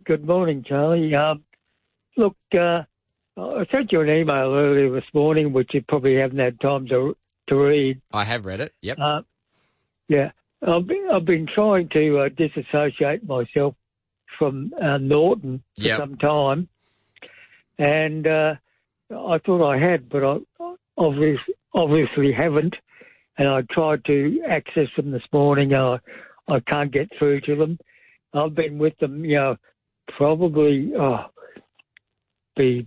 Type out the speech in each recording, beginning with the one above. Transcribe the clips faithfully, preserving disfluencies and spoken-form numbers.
good morning, Charlie. Um, look, uh, I sent you an email earlier this morning, which you probably haven't had time to to read. I have read it, yep. Uh, yeah, I've been, I've been trying to uh, disassociate myself from uh, Norton for Yep. some time, and uh, I thought I had, but I obviously, obviously haven't. And I tried to access them this morning. I I can't get through to them. I've been with them, you know, probably oh, be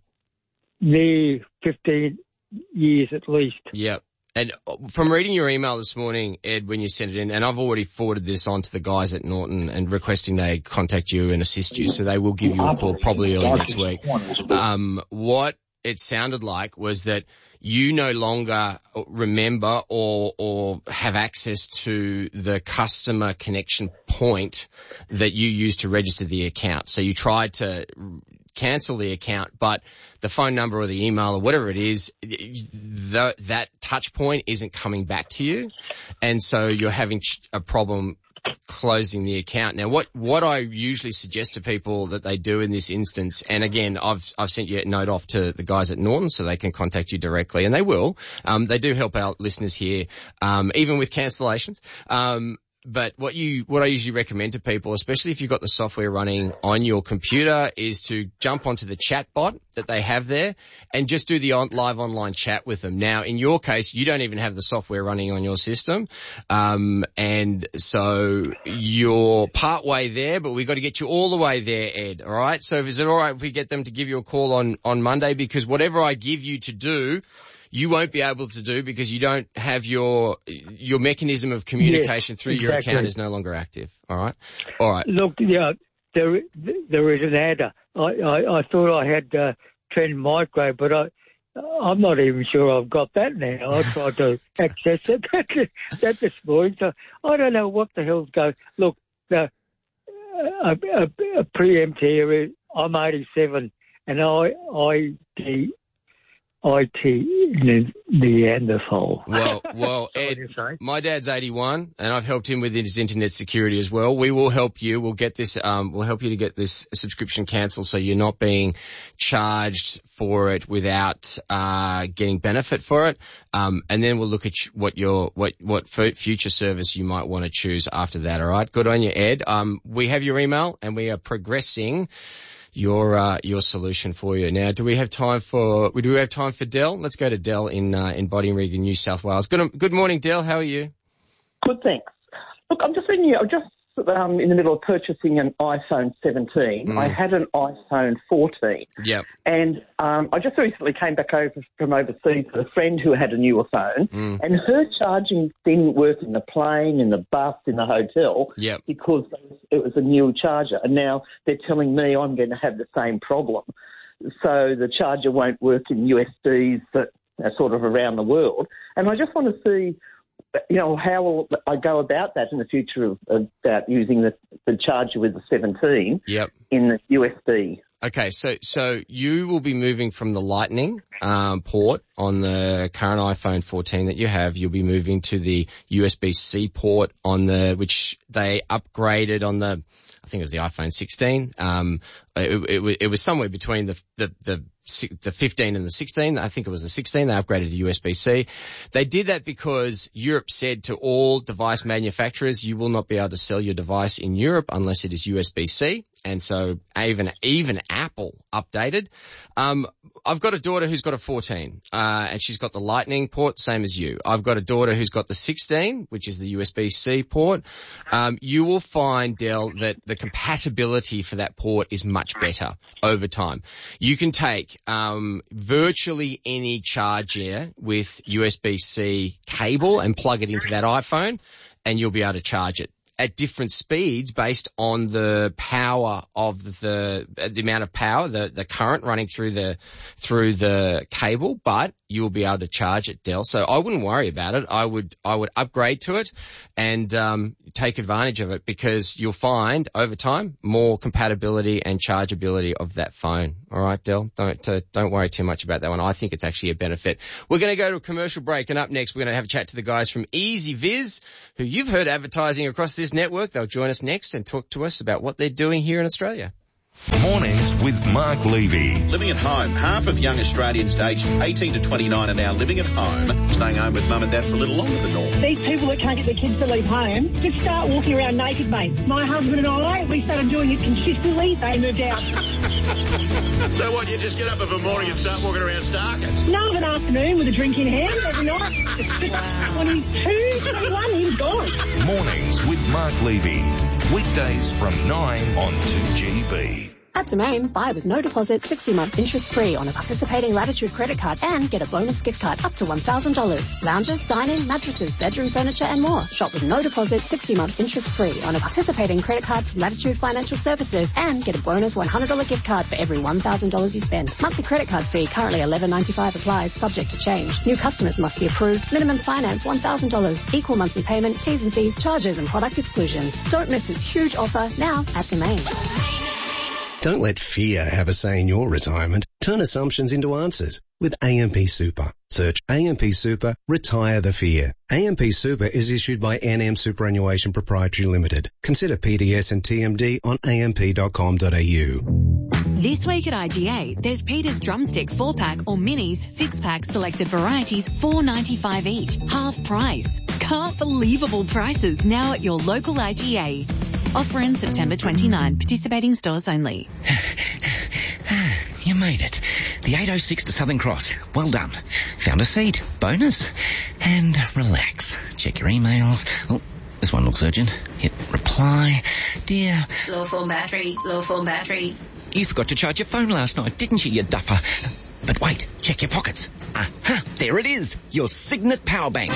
near fifteen years at least. Yep. And from reading your email this morning, Ed, when you sent it in, and I've already forwarded this on to the guys at Norton and requesting they contact you and assist you, so they will give you a call probably early next week. Um, what it sounded like was that you no longer remember or or have access to the customer connection point that you used to register the account. So you tried to cancel the account, but the phone number or the email or whatever it is, the, that touch point isn't coming back to you. And so you're having a problem closing the account. Now, what, what I usually suggest to people that they do in this instance, and again, I've, I've sent you a note off to the guys at Norton so they can contact you directly, and they will. Um, they do help our listeners here, um, even with cancellations. Um, But what you, what I usually recommend to people, especially if you've got the software running on your computer, is to jump onto the chat bot that they have there and just do the on, live online chat with them. Now, in your case, you don't even have the software running on your system. Um, and so you're part way there, but we've got to get you all the way there, Ed. All right. So is it all right if we get them to give you a call on, on Monday? Because whatever I give you to do, you won't be able to do because you don't have your your mechanism of communication yes, through exactly. your account is no longer active. All right? All right. Look, yeah, there there is an adder. I, I, I thought I had uh, Trend Micro, but I, I'm not even sure I've got that now. I tried to access it that this morning, so I don't know what the hell's going. Look, the, a, a, a preempt here is I'm eighty-seven, and I I the I T Neanderthal. Well, well, Ed, my dad's eighty-one, and I've helped him with his internet security as well. We will help you. We'll get this. Um, we'll help you to get this subscription cancelled, so you're not being charged for it without uh getting benefit for it. Um, and then we'll look at what your what what future service you might want to choose after that. All right. Good on you, Ed. Um, we have your email, and we are progressing your uh, your solution for you. Now, do we have time for do we have time for Dell? Let's go to Dell in uh, in Boddington, New South Wales. Good good morning, Dell. How are you? Good, thanks. Look, I'm just thinking, I'm just um, in the middle of purchasing an iPhone seventeen. Mm. I had an iPhone fourteen. Yep. And um, I just recently came back over from overseas with a friend who had a newer phone, mm. and her charging didn't work in the plane, in the bus, in the hotel, yep. because it was a new charger. And now they're telling me I'm going to have the same problem. So the charger won't work in U S Bs that are sort of around the world. And I just want to see, you know, how will I go about that in the future of, about using the, the charger with the seventeen yep. in the U S B. Okay, so so you will be moving from the Lightning um, port on the current iPhone fourteen that you have. You'll be moving to the U S B C port on the which they upgraded on the, I think it was the iPhone sixteen. Um, it, it, it was somewhere between the the the the fifteen and the sixteen. I think it was the sixteen. They upgraded to U S B C. They did that because Europe said to all device manufacturers, you will not be able to sell your device in Europe unless it is U S B C. And so even, even Apple updated. Um, I've got a daughter who's got a fourteen, uh, and she's got the Lightning port, same as you. I've got a daughter who's got the sixteen, which is the U S B C port. Um, you will find, Dell, that the compatibility for that port is much better over time. You can take, um, virtually any charger with U S B C cable and plug it into that iPhone, and you'll be able to charge it at different speeds based on the power of the, the amount of power, the, the current running through the, through the cable, but you'll be able to charge it, Dell. So I wouldn't worry about it. I would, I would upgrade to it and, um, take advantage of it because you'll find over time more compatibility and chargeability of that phone. All right, Dell, don't, uh, don't worry too much about that one. I think it's actually a benefit. We're going to go to a commercial break, and up next we're going to have a chat to the guys from EasyViz, who you've heard advertising across this network. They'll join us next and talk to us about what they're doing here in Australia. Mornings with Mark Levy. Living at home. Half of young Australians aged eighteen to twenty-nine are now living at home, staying home with mum and dad for a little longer than normal. These people that can't get their kids to leave home just start walking around naked, mate. My husband and I, we started doing it consistently. They moved out. So what, you just get up of a morning and start walking around starkers? No, of an afternoon with a drink in hand every night. twenty-two, twenty-one, he's gone. Mornings with Mark Levy. Weekdays from nine on two G B. At Domain, buy with no deposit, sixty months interest-free on a participating Latitude credit card and get a bonus gift card up to one thousand dollars. Lounges, dining, mattresses, bedroom furniture and more. Shop with no deposit, sixty months interest-free on a participating credit card from Latitude Financial Services and get a bonus one hundred dollars gift card for every one thousand dollars you spend. Monthly credit card fee currently eleven ninety-five applies, subject to change. New customers must be approved. Minimum finance one thousand dollars. Equal monthly payment, T's and C's, charges and product exclusions. Don't miss this huge offer now at Domain. Don't let fear have a say in your retirement. Turn assumptions into answers with A M P Super. Search A M P Super, retire the fear. A M P Super is issued by N M Superannuation Proprietary Limited. Consider P D S and T M D on a m p dot com dot a u. This week at I G A, there's Peter's Drumstick four pack or Minis six pack selected varieties, four ninety-five each, half price. Can't believable prices now at your local I G A. Offer in September twenty-ninth, participating stores only. You made it. The eight oh six to Southern Cross. Well done. Found a seat. Bonus. And relax. Check your emails. Oh, this one looks urgent. Hit reply. Dear. Low form battery. Low form battery. You forgot to charge your phone last night, didn't you, you duffer? But wait, check your pockets. Aha, there it is. Your Signet Power Bank.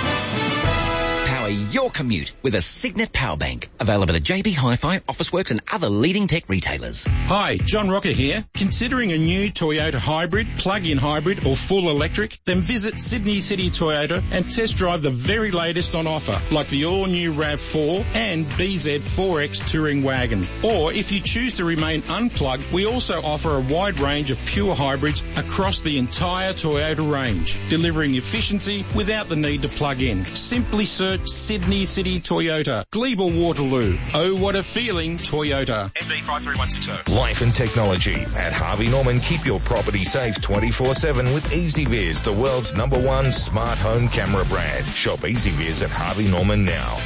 Power your commute with a Signet Power Bank. Available at J B Hi-Fi, Officeworks and other leading tech retailers. Hi, John Rocker here. Considering a new Toyota hybrid, plug-in hybrid or full electric? Then visit Sydney City Toyota and test drive the very latest on offer, like the all-new RAV four and B Z four X touring wagon. Or if you choose to remain unplugged, we also offer a wide range of pure hybrids across the entire Toyota range, delivering efficiency without the need to plug in. Simply search Sydney City Toyota, Glebe Waterloo. Oh, what a feeling, Toyota. M D five three one six zero. Life and technology. At Harvey Norman, keep your property safe twenty-four seven with EasyViz, the world's number one smart home camera brand. Shop EasyViz at Harvey Norman now.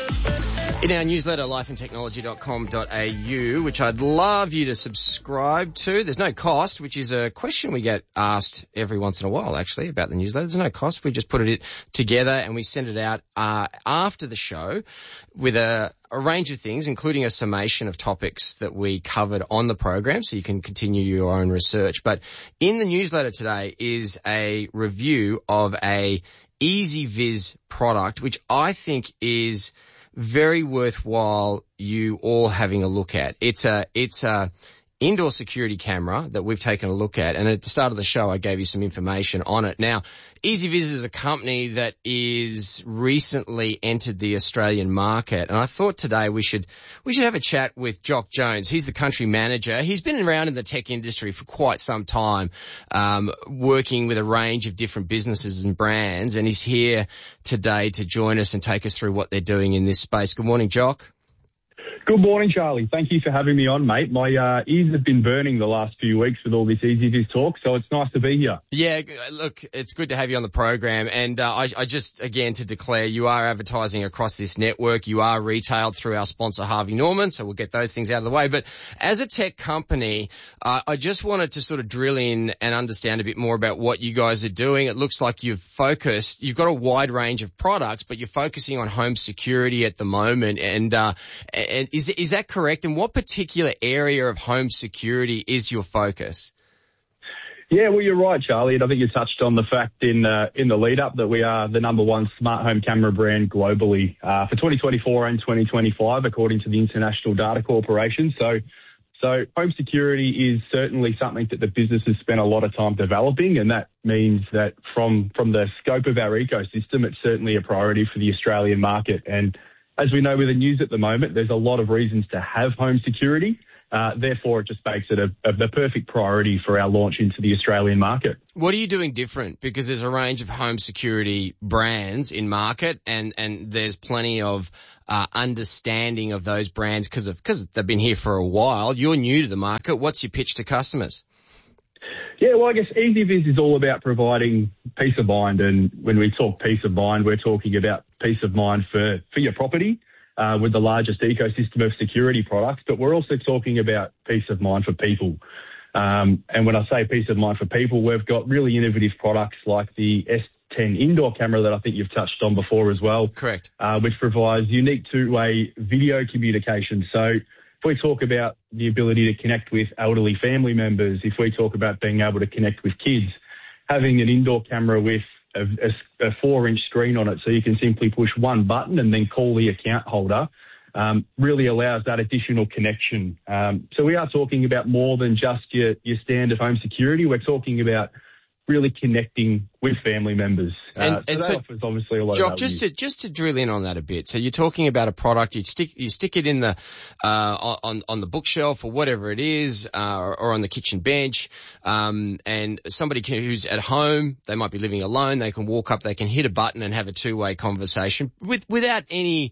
In our newsletter, life and technology dot com dot a u, which I'd love you to subscribe to. There's no cost, which is a question we get asked every once in a while, actually, about the newsletter. There's no cost. We just put it together and we send it out uh, after the show with a, a range of things, including a summation of topics that we covered on the program, so you can continue your own research. But in the newsletter today is a review of a EasyViz product, which I think is very worthwhile you all having a look at. It's a, it's a indoor security camera that we've taken a look at. And at the start of the show, I gave you some information on it. Now, EasyViz is a company that is recently entered the Australian market. And I thought today we should, we should have a chat with Jock Jones. He's the country manager. He's been around in the tech industry for quite some time, um, working with a range of different businesses and brands. And he's here today to join us and take us through what they're doing in this space. Good morning, Jock. Good morning, Charlie. Thank you for having me on, mate. My uh, ears have been burning the last few weeks with all this EasyViz talk, so it's nice to be here. Yeah, look, it's good to have you on the program. And uh, I, I just, again, to declare, you are advertising across this network. You are retailed through our sponsor, Harvey Norman, so we'll get those things out of the way. But as a tech company, uh, I just wanted to sort of drill in and understand a bit more about what you guys are doing. It looks like you've focused, you've got a wide range of products, but you're focusing on home security at the moment. And, uh, and Is, is that correct? And what particular area of home security is your focus? Yeah, well, you're right, Charlie. And I think you touched on the fact in uh, in the lead up that we are the number one smart home camera brand globally uh, for twenty twenty-four and twenty twenty-five, according to the International Data Corporation. So, so home security is certainly something that the business has spent a lot of time developing, and that means that from from the scope of our ecosystem, it's certainly a priority for the Australian market. And as we know with the news at the moment, there's a lot of reasons to have home security. Uh, therefore, it just makes it a, a, the perfect priority for our launch into the Australian market. What are you doing different? Because there's a range of home security brands in market, and, and there's plenty of uh, understanding of those brands because of because they've been here for a while. You're new to the market. What's your pitch to customers? Yeah, well, I guess EasyViz is all about providing peace of mind. And when we talk peace of mind, we're talking about peace of mind for, for your property uh, with the largest ecosystem of security products. But we're also talking about peace of mind for people. Um, and when I say peace of mind for people, we've got really innovative products like the S ten indoor camera that I think you've touched on before as well. Correct. Uh, which provides unique two-way video communication. So if we talk about the ability to connect with elderly family members, if we talk about being able to connect with kids, having an indoor camera with a, a, a four-inch screen on it so you can simply push one button and then call the account holder um, really allows that additional connection. Um, so we are talking about more than just your, your standard home security. We're talking about really connecting with family members. And, uh, so and that so, offers obviously a lot Jock, of just to just to drill in on that a bit. So you're talking about a product, you stick you stick it in the uh, on on the bookshelf or whatever it is, uh, or, or on the kitchen bench, um, and somebody can, who's at home, they might be living alone, they can walk up, they can hit a button and have a two-way conversation with without any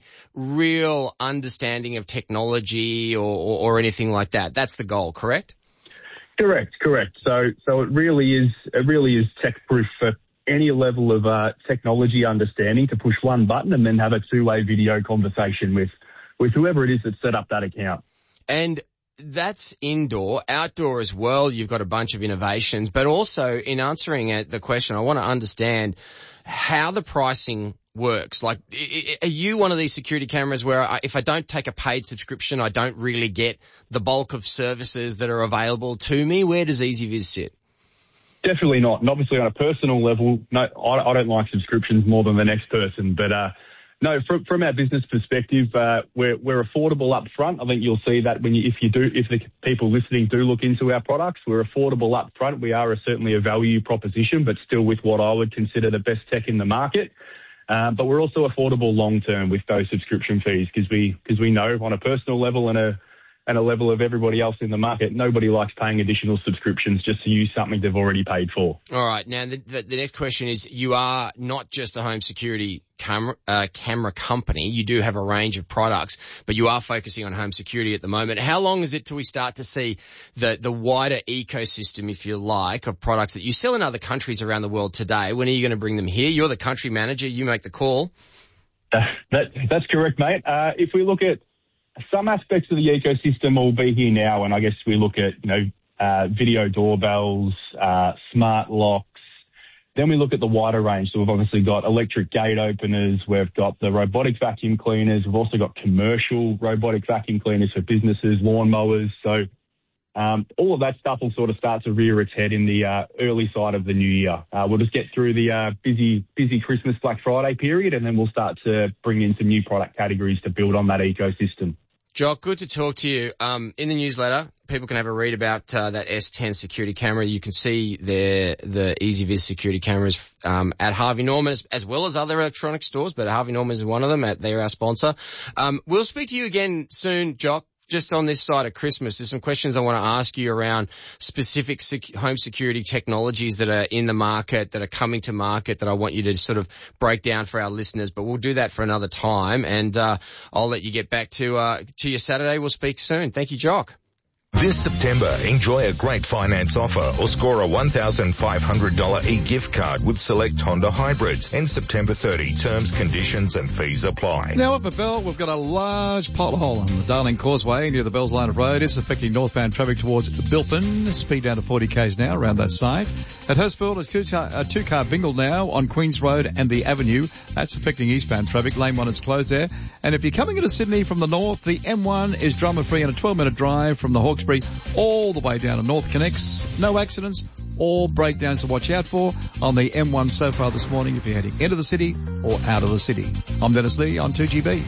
real understanding of technology or, or, or anything like that. That's the goal, correct? Correct, correct. So, so it really is, it really is tech-proof for any level of uh, technology understanding to push one button and then have a two-way video conversation with, with whoever it is that set up that account. And that's indoor, outdoor as well. You've got a bunch of innovations, but also in answering the question, I want to understand how the pricing works. Like, are you one of these security cameras where I, if I don't take a paid subscription, I don't really get the bulk of services that are available to me? Where does EasyViz sit? Definitely not. And obviously on a personal level, no, I, I don't like subscriptions more than the next person. But uh, no, from, from our business perspective, uh, we're, we're affordable up front. I think you'll see that when you, if you do, if the people listening do look into our products, we're affordable up front. We are a, certainly a value proposition, but still with what I would consider the best tech in the market. Uh, but we're also affordable long term with those subscription fees because we because we know on a personal level and a and a level of everybody else in the market, nobody likes paying additional subscriptions just to use something they've already paid for. All right. Now, the, the, the next question is, you are not just a home security camera, uh, camera company. You do have a range of products, but you are focusing on home security at the moment. How long is it till we start to see the, the wider ecosystem, if you like, of products that you sell in other countries around the world today? When are you going to bring them here? You're the country manager. You make the call. Uh, that, that's correct, mate. Uh, if we look at some aspects of the ecosystem will be here now, and I guess we look at, you know, uh, video doorbells, uh, smart locks. Then we look at the wider range. So we've obviously got electric gate openers. We've got the robotic vacuum cleaners. We've also got commercial robotic vacuum cleaners for businesses, lawnmowers. So um, all of that stuff will sort of start to rear its head in the uh, early side of the new year. Uh, we'll just get through the uh, busy, busy Christmas Black Friday period, and then we'll start to bring in some new product categories to build on that ecosystem. Jock, good to talk to you. Um, in the newsletter, people can have a read about uh, that S ten security camera. You can see the the EasyViz security cameras um, at Harvey Norman, as, as well as other electronic stores, but Harvey Norman is one of them. At, they're our sponsor. Um, we'll speak to you again soon, Jock. Just on this side of Christmas, there's some questions I want to ask you around specific sec- home security technologies that are in the market, that are coming to market, that I want you to sort of break down for our listeners. But we'll do that for another time, and uh, I'll let you get back to uh, to your Saturday. We'll speak soon. Thank you, Jock. This September, enjoy a great finance offer or score a one thousand five hundred dollars e-gift card with select Honda hybrids. End September thirtieth. Terms, conditions and fees apply. Now up at Bell, we've got a large pothole on the Darling Causeway near the Bells Line of Road. It's affecting northbound traffic towards Bilpin. Speed down to forty k's now around that side. At Hurstville, it's two-car, a two-car bingle now on Queens Road and the Avenue. That's affecting eastbound traffic. Lane one is closed there. And if you're coming into Sydney from the north, the M one is drama-free and a twelve-minute drive from the Hawkesbury all the way down to North Connects. No accidents or breakdowns to watch out for on the M one so far this morning if you're heading into the city or out of the city. I'm Dennis Lee on two G B.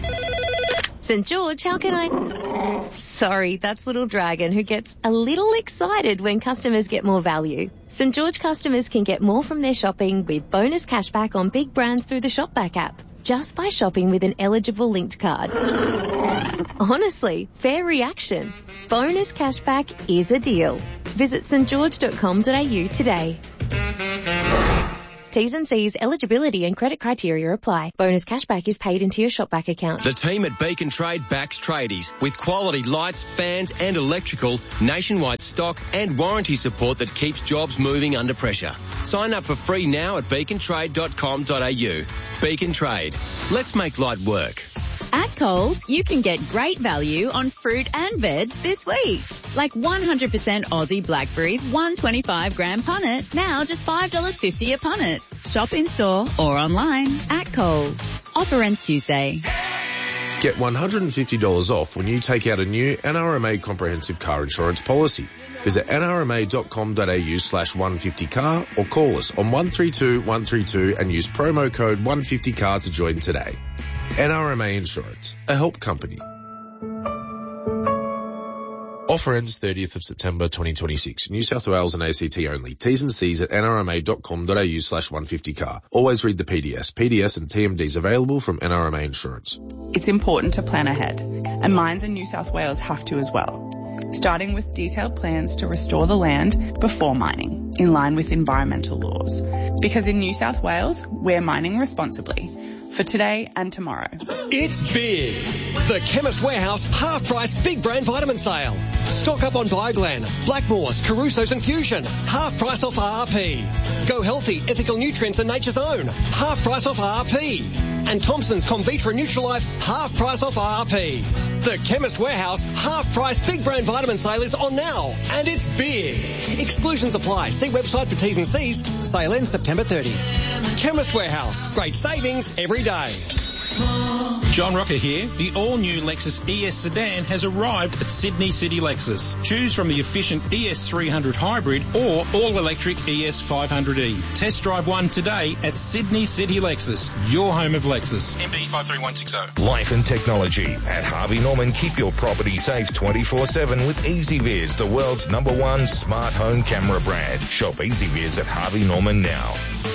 St George, how can I... Sorry, that's Little Dragon, who gets a little excited when customers get more value. St George customers can get more from their shopping with bonus cashback on big brands through the Shopback app. just by shopping with an eligible linked card. Honestly, fair reaction. Bonus cashback is a deal. Visit s t george dot com dot a u today. T's and C's, eligibility and credit criteria apply. Bonus cashback is paid into your shopback account. The team at Beacon Trade backs tradies with quality lights, fans and electrical, nationwide stock and warranty support that keeps jobs moving under pressure. Sign up for free now at beacon trade dot com dot a u. Beacon Trade. Let's make light work. At Coles, you can get great value on fruit and veg this week. Like one hundred percent Aussie blackberries, one twenty-five gram punnet, now just five dollars fifty a punnet. Shop in store or online at Coles. Offer ends Tuesday. Get one hundred fifty dollars off when you take out a new N R M A comprehensive car insurance policy. Visit n r m a dot com dot a u slash one fifty car or call us on one three two one three two and use promo code one fifty car to join today. N R M A Insurance, a help company. Offer ends thirtieth of September twenty twenty-six. New South Wales and A C T only. T's and C's at n r m a dot com dot a u slash one fifty car. Always read the P D S. P D S and T M Ds available from N R M A Insurance. It's important to plan ahead, and mines in New South Wales have to as well. Starting with detailed plans to restore the land before mining, in line with environmental laws. Because in New South Wales, we're mining responsibly. For today and tomorrow. It's big. The Chemist Warehouse half-price big brand vitamin sale. Stock up on Bioglan, Blackmores, Caruso's and Fusion. Half price off R R P. Go Healthy, Ethical Nutrients and Nature's Own. Half price off R R P. And Thompson's Convitra Nutrilife, half price off R R P. The Chemist Warehouse half-price big brand vitamin sale is on now. And it's big. Exclusions apply. See website for T's and C's. Sale ends September thirtieth. Chemist Warehouse. Great savings every day. John Rocker here. The all-new Lexus E S sedan has arrived at Sydney City Lexus. Choose from the efficient E S three hundred hybrid or all-electric E S five hundred E. Test drive one today at Sydney City Lexus, your home of Lexus. M P five three one six zero. Life and technology. At Harvey Norman, keep your property safe twenty-four seven with EasyViz, the world's number one smart home camera brand. Shop EasyViz at Harvey Norman now.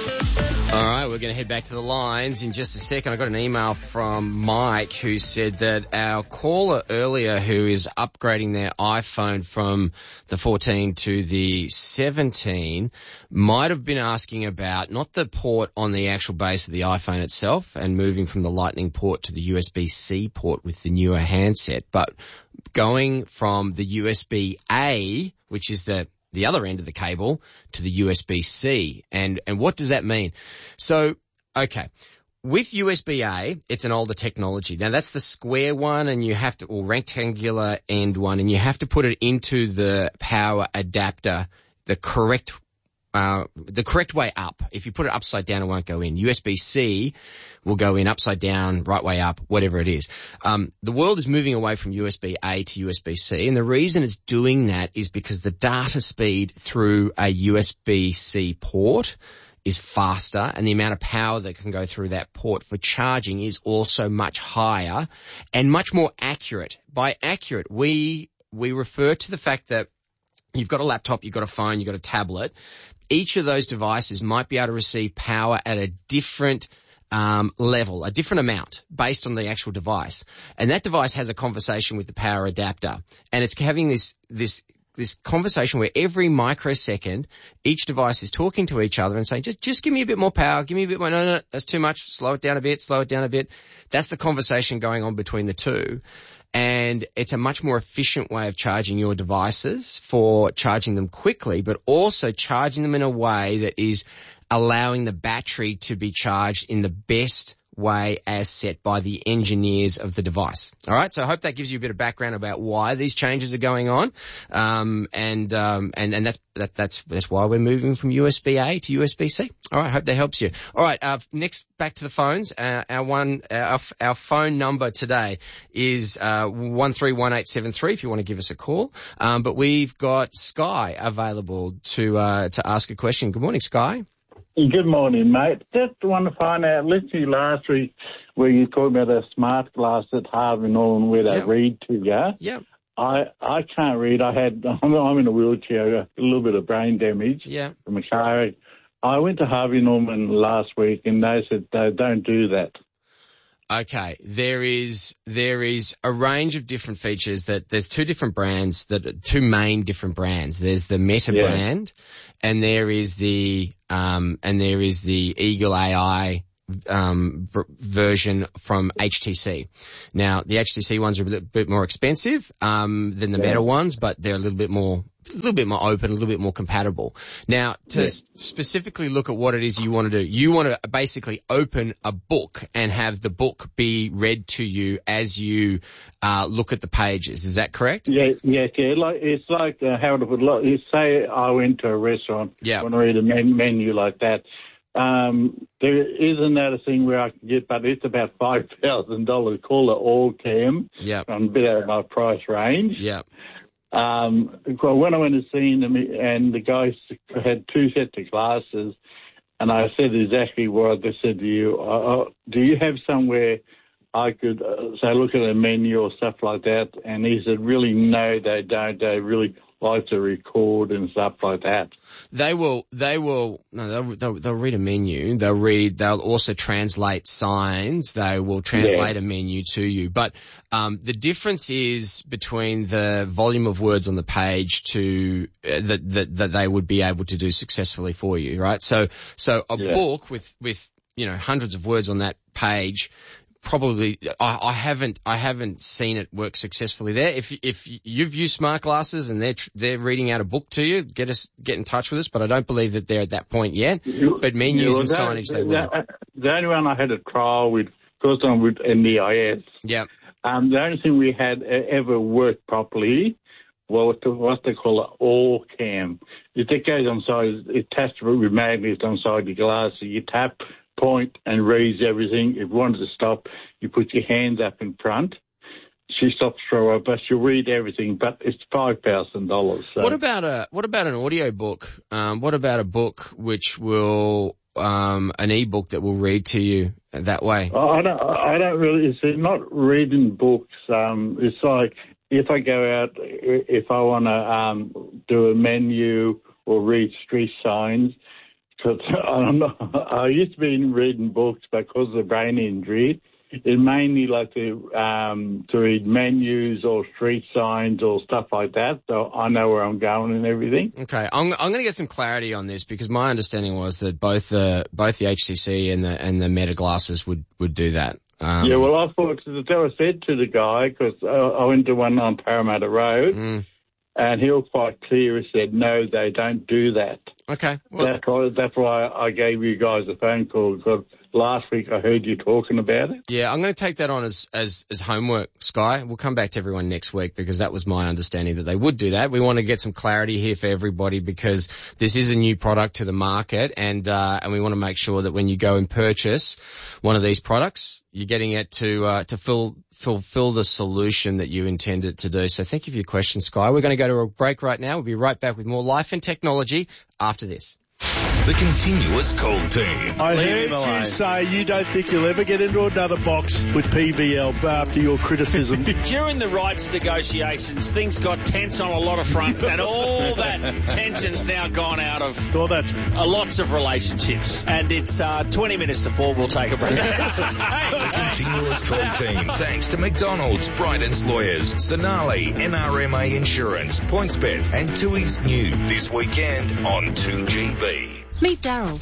All right, we're going to head back to the lines in just a second. I got an email from Mike who said that our caller earlier who is upgrading their iPhone from the fourteen to the seventeen might have been asking about not the port on the actual base of the iPhone itself and moving from the Lightning port to the U S B-C port with the newer handset, but going from the U S B-A, which is the the other end of the cable, to the U S B-C. And, and what does that mean? So, okay. With U S B-A, it's an older technology. Now that's the square one and you have to, or rectangular end one, and you have to put it into the power adapter the correct, uh, the correct way up. If you put it upside down, it won't go in. U S B-C will go in upside down, right way up, whatever it is. Um, the world is moving away from U S B-A to U S B-C, and the reason it's doing that is because the data speed through a U S B-C port is faster, and the amount of power that can go through that port for charging is also much higher and much more accurate. By accurate, we we refer to the fact that you've got a laptop, you've got a phone, you've got a tablet. Each of those devices might be able to receive power at a different Um, level, a different amount based on the actual device. And that device has a conversation with the power adapter. And it's having this, this, this conversation where every microsecond, each device is talking to each other and saying, just, just give me a bit more power, give me a bit more, no, no, no, that's too much, slow it down a bit, slow it down a bit. That's the conversation going on between the two. And it's a much more efficient way of charging your devices for charging them quickly, but also charging them in a way that is allowing the battery to be charged in the best way as set by the engineers of the device. All right, so I hope that gives you a bit of background about why these changes are going on, um, and um, and and that's that, that's that's why we're moving from U S B-A to U S B-C. All right, hope that helps you. All right, uh, next back to the phones. Uh, our one our, our phone number today is uh, one three one eight seven three if you want to give us a call. Um, but we've got Sky available to uh, to ask a question. Good morning, Sky. Good morning, mate. Just want to find out, listened to you last week where you talked about a smart glass at Harvey Norman where they yep. read to you. Yeah. I I can't read. I had, I'm in a wheelchair, a little bit of brain damage yeah. from a car. I went to Harvey Norman last week and they said they don't do that. Okay, there is there is a range of different features that there's two different brands that two main different brands. There's the Meta Yeah. brand, and there is the um and there is the Eagle A I um v- version from H T C. Now the H T C ones are a bit, bit more expensive um than the Yeah. Meta ones, but they're a little bit more. A little bit more open, a little bit more compatible. Now, to Yeah. s- specifically look at what it is you want to do, you want to basically open a book and have the book be read to you as you uh, look at the pages. Is that correct? Yeah, yeah, yeah. Like it's like uh, how to put it. Like, you say I went to a restaurant. Yeah. Want to read a men- menu like that. Um, there is another thing where I can get, but it's about five thousand dollars. Call it All Cam. Yeah. I'm a bit out of my price range. Yeah. Um, well, when I went to see them, and the guy had two sets of glasses, and I said exactly what I just said to you. Uh, do you have somewhere I could uh, say, look at a menu or stuff like that? And he said, really, no, they don't. They really like to record and stuff like that. They will, they will, no, they'll, they'll, they'll read a menu. They'll read, they'll also translate signs. They will translate Yeah. a menu to you. But, um, the difference is between the volume of words on the page to, uh, that, that, that they would be able to do successfully for you, right? So, so a Yeah. book with, with, you know, hundreds of words on that page, probably, I, I haven't, I haven't seen it work successfully there. If, if you've used smart glasses and they're, tr- they're reading out a book to you, get us, get in touch with us, but I don't believe that they're at that point yet. But menus Yeah, well, and that- signage, they will. that- The only one I had a trial with, because I'm with N D I S. Yeah. Um, the only thing we had uh, ever worked properly was the, what they call it, All Cam. It goes on side, it's attached with magnets on side the glass, so you tap, point, and reads everything. If you wanted to stop, you put your hands up in front. She stops for a but she'll read everything, but it's five thousand dollars. So. What about a, what about an audio book? Um, what about a book which will, um, an e-book that will read to you that way? I don't, I don't really, it's not reading books. Um, it's like if I go out, if I want to um, do a menu or read street signs, because I'm not, I used to be reading books, but because of the brain injury, it mainly like to um, to read menus or street signs or stuff like that, so I know where I'm going and everything. Okay, I'm I'm going to get some clarity on this because my understanding was that both the both the H T C and the and the Meta glasses would would do that. Um, yeah, well, I thought that I said to the guy because I, I went to one on Parramatta Road, mm. and he was quite clear. He said, "No, they don't do that." Okay, well, that's why that's why I gave you guys a phone call because last week I heard you talking about it. Yeah, I'm going to take that on as, as, as homework, Sky. We'll come back to everyone next week because that was my understanding that they would do that. We want to get some clarity here for everybody because this is a new product to the market and, uh, and we want to make sure that when you go and purchase one of these products, you're getting it to, uh, to fill, fulfill the solution that you intended to do. So thank you for your question, Sky. We're going to go to a break right now. We'll be right back with more Life and Technology after this. The Continuous Call Team. I heard you say you don't think you'll ever get into another box with P V L after your criticism. During the rights negotiations, things got tense on a lot of fronts, and all that tension's now gone out of well, that's uh, lots of relationships. And it's uh, twenty minutes to four. We'll take a break. The Continuous Call Team, thanks to McDonald's, Bryden's Lawyers, Sonali, N R M A Insurance, PointsBet, and Tui's new this weekend on two G B. Meet Daryl.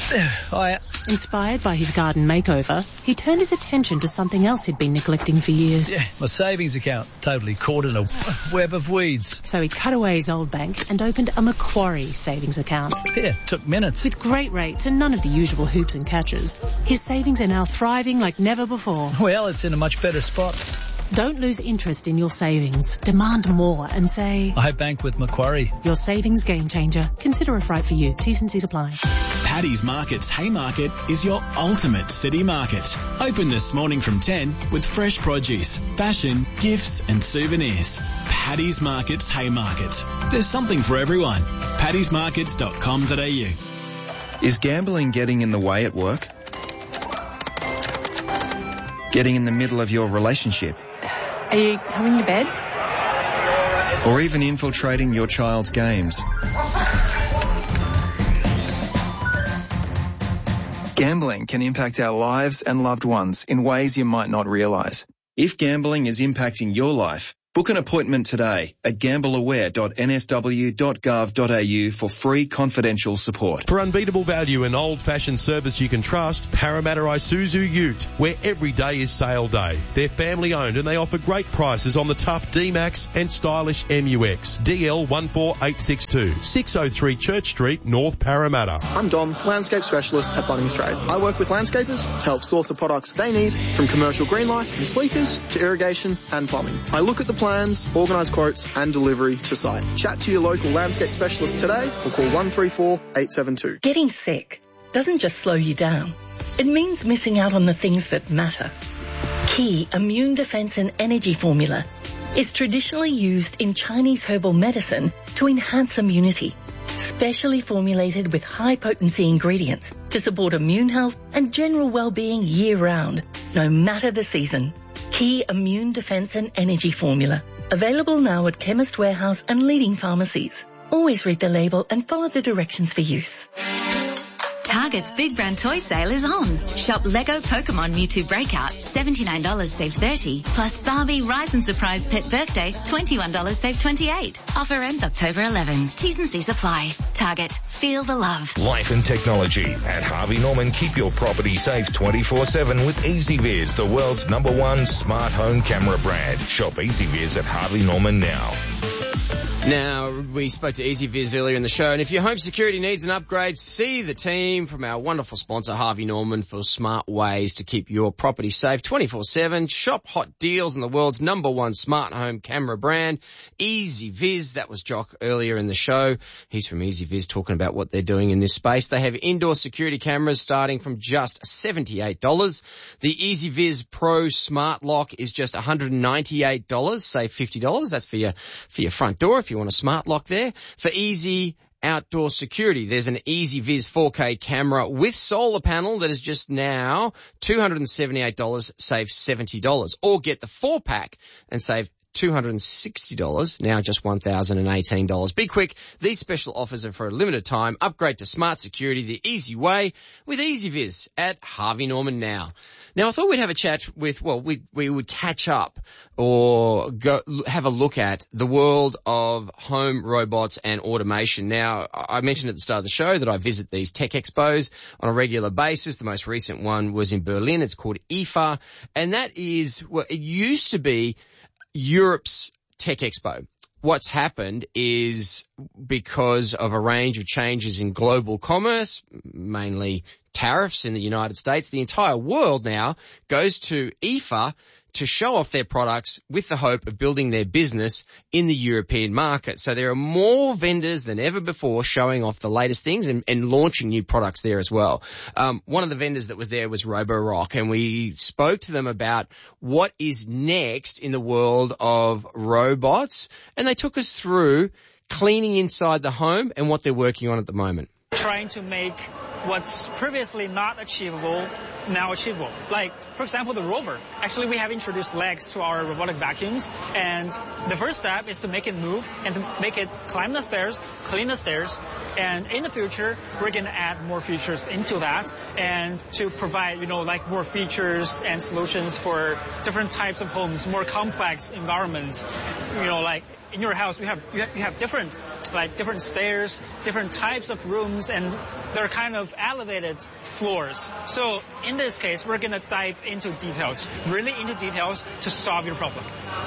Hiya. Inspired by his garden makeover, he turned his attention to something else he'd been neglecting for years. Yeah, my savings account, totally caught in a web of weeds. So he cut away his old bank and opened a Macquarie savings account. Yeah, took minutes. With great rates and none of the usual hoops and catches, his savings are now thriving like never before. Well, it's in a much better spot. Don't lose interest in your savings. Demand more and say, I bank with Macquarie. Your savings game changer. Consider if right for you. T's and C's apply. Paddy's Market's Haymarket is your ultimate city market. Open this morning from ten with fresh produce, fashion, gifts and souvenirs. Paddy's Market's Haymarket. There's something for everyone. paddys markets dot com dot a u. Is gambling getting in the way at work? Getting in the middle of your relationship? Are you coming to bed? Or even infiltrating your child's games? Gambling can impact our lives and loved ones in ways you might not realise. If gambling is impacting your life, book an appointment today at gamble aware dot n s w dot gov dot a u for free confidential support. For unbeatable value and old-fashioned service you can trust, Parramatta Isuzu Ute, where every day is sale day. They're family-owned and they offer great prices on the tough D-Max and stylish M U X. D L one four eight six two, six oh three Church Street, North Parramatta. I'm Dom, landscape specialist at Bunnings Trade. I work with landscapers to help source the products they need, from commercial green life and sleepers to irrigation and plumbing. I look at the plans, organise quotes and delivery to site. Chat to your local landscape specialist today or call one three four eight seven two. Getting sick doesn't just slow you down. It means missing out on the things that matter. Key Immune Defense and Energy Formula is traditionally used in Chinese herbal medicine to enhance immunity, specially formulated with high-potency ingredients to support immune health and general well-being year-round, no matter the season. Key Immune Defense and Energy Formula. Available now at Chemist Warehouse and leading pharmacies. Always read the label and follow the directions for use. Target's Big Brand Toy Sale is on. Shop Lego Pokemon Mewtwo Breakout, seventy-nine dollars save thirty dollars. Plus Barbie Rise and Surprise Pet Birthday, twenty-one dollars save twenty-eight dollars. Offer ends October eleventh. T's and C's apply. Target. Feel the love. Life and technology. At Harvey Norman, keep your property safe twenty-four seven with EasyViz, the world's number one smart home camera brand. Shop EasyViz at Harvey Norman now. Now, we spoke to EasyViz earlier in the show, and if your home security needs an upgrade, see the team from our wonderful sponsor, Harvey Norman, for smart ways to keep your property safe twenty-four seven. Shop hot deals on the world's number one smart home camera brand, EasyViz. That was Jock earlier in the show. He's from EasyViz talking about what they're doing in this space. They have indoor security cameras starting from just seventy-eight dollars. The EasyViz Pro Smart Lock is just one hundred ninety-eight dollars, save fifty dollars. That's for your, for your front door if you want a smart lock there. For easy outdoor security, there's an EasyViz four K camera with solar panel that is just now two hundred seventy-eight dollars, save seventy dollars. Or get the four pack and save two hundred sixty dollars, now just one thousand eighteen dollars. Be quick. These special offers are for a limited time. Upgrade to smart security the easy way with EasyViz at Harvey Norman now. Now, I thought we'd have a chat with, well, we we would catch up or go have a look at the world of home robots and automation. Now, I mentioned at the start of the show that I visit these tech expos on a regular basis. The most recent one was in Berlin. It's called I F A, and that is, well, it used to be Europe's tech expo. What's happened is because of a range of changes in global commerce, mainly tariffs in the United States, the entire world now goes to I F A to show off their products with the hope of building their business in the European market. So there are more vendors than ever before showing off the latest things and, and launching new products there as well. Um, one of the vendors that was there was Roborock, and we spoke to them about what is next in the world of robots, and they took us through cleaning inside the home and what they're working on at the moment. Trying to make what's previously not achievable now achievable. Like, for example, the rover. Actually, we have introduced legs to our robotic vacuums, and the first step is to make it move and to make it climb the stairs, clean the stairs, and in the future, we're going to add more features into that and to provide, you know, like more features and solutions for different types of homes, more complex environments. You know, like in your house, we have you have, you have different like different stairs, different types of rooms, and they're kind of elevated floors. So in this case, we're going to dive into details, really into details to solve your problem.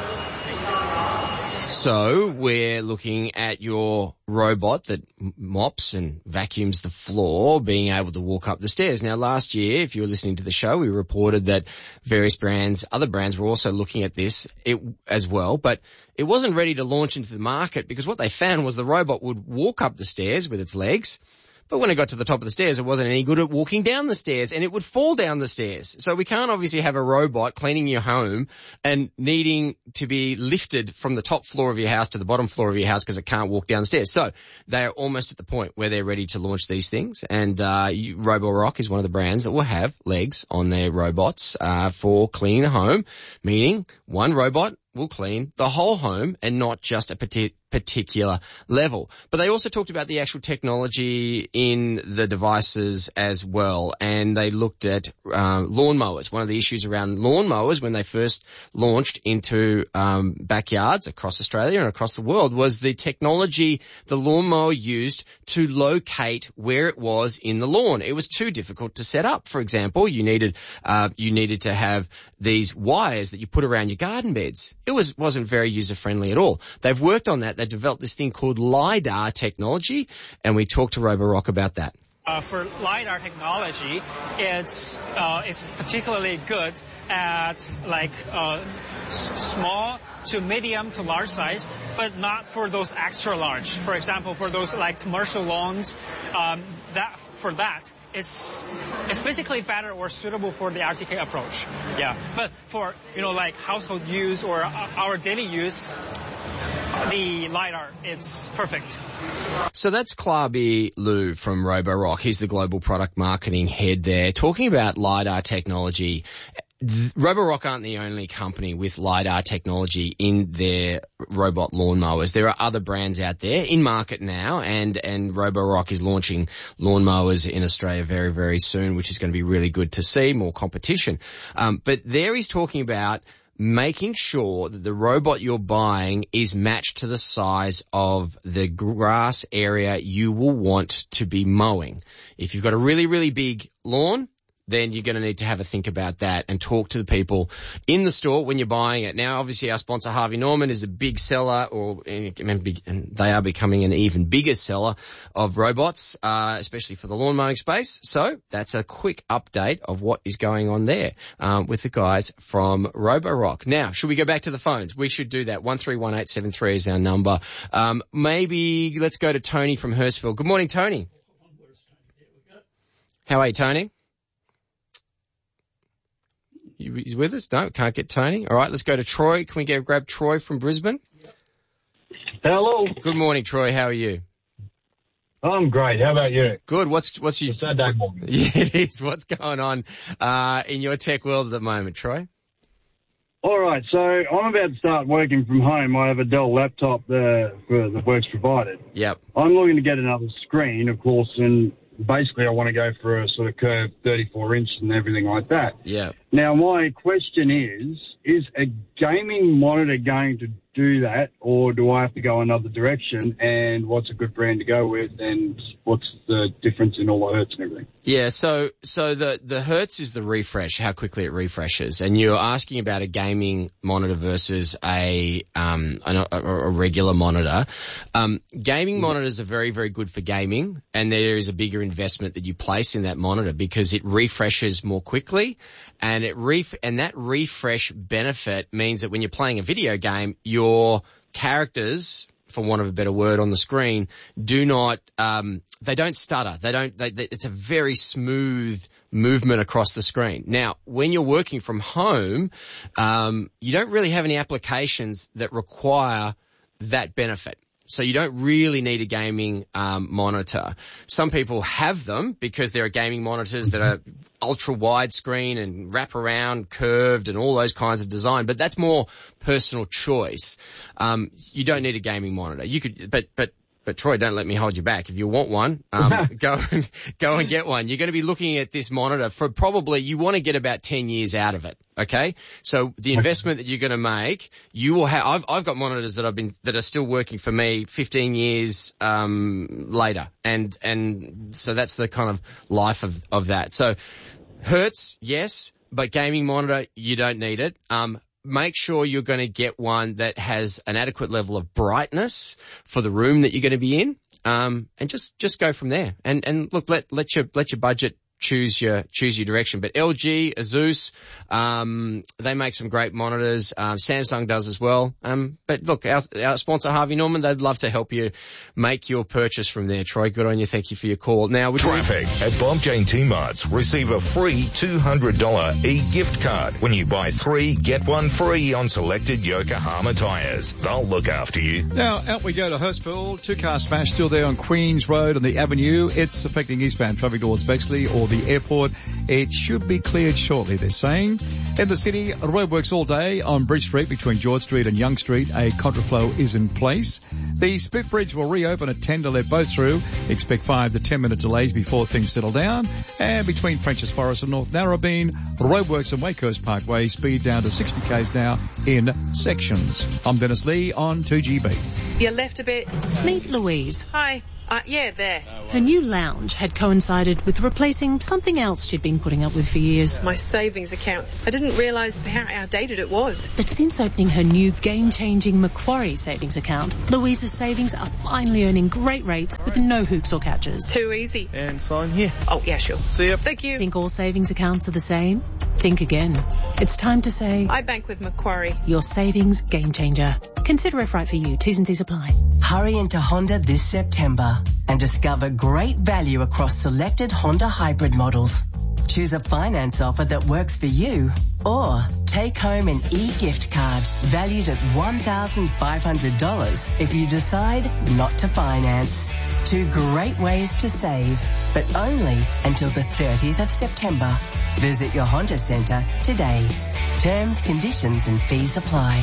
So we're looking at your robot that mops and vacuums the floor, being able to walk up the stairs. Now, last year, if you were listening to the show, we reported that various brands, other brands were also looking at this it, as well, but it wasn't ready to launch into the market because what they found was the robot would walk up the stairs with its legs, but when it got to the top of the stairs, it wasn't any good at walking down the stairs, and it would fall down the stairs. So we can't obviously have a robot cleaning your home and needing to be lifted from the top floor of your house to the bottom floor of your house because it can't walk down the stairs. So they're almost at the point where they're ready to launch these things, and uh Roborock is one of the brands that will have legs on their robots uh for cleaning the home, meaning one robot will clean the whole home and not just a partic- particular level. But they also talked about the actual technology in the devices as well, and they looked at uh, lawnmowers. One of the issues around lawnmowers when they first launched into um, backyards across Australia and across the world was the technology the lawnmower used to locate where it was in the lawn. It was too difficult to set up. For example, you needed uh, you needed to have these wires that you put around your garden beds. It was wasn't very user friendly at all. They've worked on that. They developed this thing called LiDAR technology, and we talked to Roborock about that. Uh, for LiDAR technology, it's uh, it's particularly good at like uh, s- small to medium to large size, but not for those extra large. For example, for those like commercial lawns, um, that for that. It's it's basically better or suitable for the R T K approach. Yeah, but for you know like household use or our daily use, the LiDAR it's perfect. So that's Klabi Liu from Roborock. He's the global product marketing head there, talking about LiDAR technology. Roborock aren't the only company with LiDAR technology in their robot lawnmowers. There are other brands out there in market now, and, and Roborock is launching lawnmowers in Australia very, very soon, which is going to be really good to see, more competition. Um, but there he's talking about making sure that the robot you're buying is matched to the size of the grass area you will want to be mowing. If you've got a really, really big lawn, then you're going to need to have a think about that and talk to the people in the store when you're buying it. Now, obviously, our sponsor, Harvey Norman, is a big seller, or and they are becoming an even bigger seller of robots, uh, especially for the lawn mowing space. So that's a quick update of what is going on there um, with the guys from Roborock. Now, should we go back to the phones? We should do that. one three one eight seven three is our number. Um, maybe let's go to Tony from Hurstville. Good morning, Tony. How are you, Tony? He's with us? No, can't get Tony. All right, let's go to Troy. Can we get grab Troy from Brisbane? Hello. Good morning, Troy. How are you? I'm great. How about you? Good. What's what's your Saturday morning? Yeah, it is. What's going on uh, in your tech world at the moment, Troy? All right. So I'm about to start working from home. I have a Dell laptop uh, for the works provided. Yep. I'm looking to get another screen, of course, and basically I want to go for a sort of curved thirty-four inch and everything like that. Yeah. Now, my question is, is a gaming monitor going to do that, or do I have to go another direction? And what's a good brand to go with, and what's the difference in all the hertz and everything? Yeah, so so the, the hertz is the refresh, how quickly it refreshes. And you're asking about a gaming monitor versus a um a, a regular monitor. Um, gaming monitors are very, very good for gaming, and there is a bigger investment that you place in that monitor because it refreshes more quickly, and it ref- and that refresh benefit means that when you're playing a video game, your characters, for want of a better word, on the screen do not um they don't stutter. They don't they, they, it's a very smooth movement across the screen. Now, when you're working from home, um you don't really have any applications that require that benefit. So you don't really need a gaming um, monitor. Some people have them because there are gaming monitors that are ultra widescreen and wrap around, curved, and all those kinds of design. But that's more personal choice. Um, you don't need a gaming monitor. You could, but but. But Troy, don't let me hold you back. If you want one, um, go go and get one. You're going to be looking at this monitor for probably, you want to get about ten years out of it. Okay, so the investment that you're going to make, you will have. I've I've got monitors that I've been that are still working for me fifteen years um, later, and and so that's the kind of life of of that. So hertz, yes, but gaming monitor, you don't need it. Um, Make sure you're going to get one that has an adequate level of brightness for the room that you're going to be in, um, and just, just go from there. And, and look, let, let your, let your budget choose your, choose your direction. But L G, Asus, um, they make some great monitors. Um, Samsung does as well. Um, but look, our, our sponsor, Harvey Norman, they'd love to help you make your purchase from there. Troy, good on you. Thank you for your call. Now, Traffic at Bob Jane T-Marts. Receive a free two hundred dollars e-gift card when you buy three, get one free on selected Yokohama tyres. They'll look after you. Now, out we go to Hurstville. Two car smash still there on Queens Road on the Avenue. It's affecting eastbound traffic towards Bexley or the airport. It should be cleared shortly, they're saying. In the city, roadworks all day on Bridge Street between George Street and Young Street. A contraflow is in place. The Spit Bridge will reopen at ten to let both through. Expect five to ten minute delays before things settle down. And between French's Forest and North Narrabeen, roadworks and Wakehurst Parkway speed down to sixty k's now in sections. I'm Dennis Lee on two G B. You left a bit. Meet Louise. Hi. Uh, yeah, there. Her new lounge had coincided with replacing something else she'd been putting up with for years. My savings account. I didn't realise how outdated it was. But since opening her new game-changing Macquarie savings account, Louise's savings are finally earning great rates with no hoops or catches. Too easy. And sign here. Oh, yeah, sure. See ya. Thank you. Think all savings accounts are the same? Think again. It's time to say... I bank with Macquarie. Your savings game changer. Consider if right for you. T's and C's apply. Hurry into Honda this September and discover great value across selected Honda hybrid models. Choose a finance offer that works for you, or take home an e-gift card valued at one thousand five hundred dollars if you decide not to finance. Two great ways to save, but only until the thirtieth of September. Visit your Honda Centre today. Terms, conditions and fees apply.